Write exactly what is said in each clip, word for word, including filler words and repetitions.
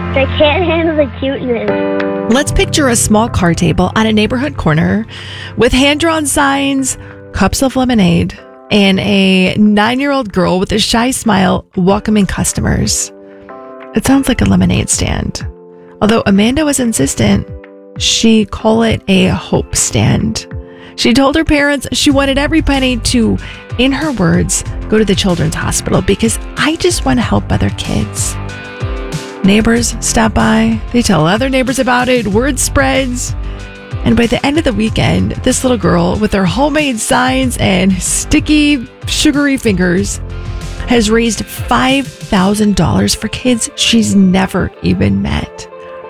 I can't handle the cuteness. Let's picture a small card table on a neighborhood corner with hand-drawn signs, cups of lemonade, and a nine-year-old girl with a shy smile welcoming customers. It sounds like a lemonade stand. Although Amanda was insistent, she called it a hope stand. She told her parents she wanted every penny to, in her words, go to the children's hospital because I just want to help other kids. Neighbors stop by, they tell other neighbors about it, word spreads. And by the end of the weekend, this little girl with her homemade signs and sticky, sugary fingers has raised five thousand dollars for kids she's never even met.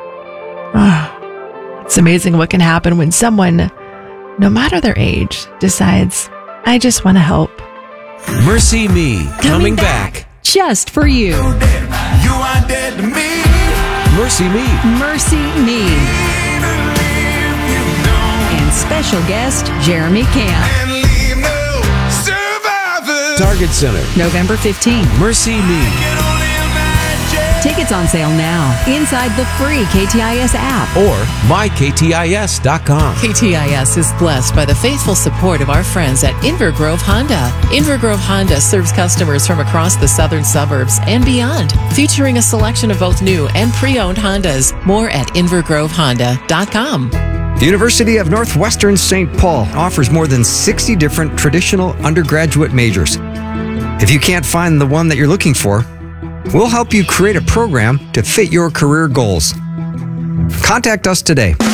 Oh, it's amazing what can happen when someone, no matter their age, decides, I just want to help. Mercy Me, coming, coming back. back. Just for you. You are dead to me. Mercy Me. Mercy Me. And special guest, Jeremy Camp. And leave no survivors. Target Center. November fifteenth. Mercy Me. Tickets on sale now inside the free K T I S app or my K T I S dot com. K T I S is blessed by the faithful support of our friends at Invergrove Honda. Invergrove Honda serves customers from across the southern suburbs and beyond, featuring a selection of both new and pre-owned Hondas. More at Invergrove Honda dot com. The University of Northwestern Saint Paul offers more than sixty different traditional undergraduate majors. If you can't find the one that you're looking for, we'll help you create a program to fit your career goals. Contact us today.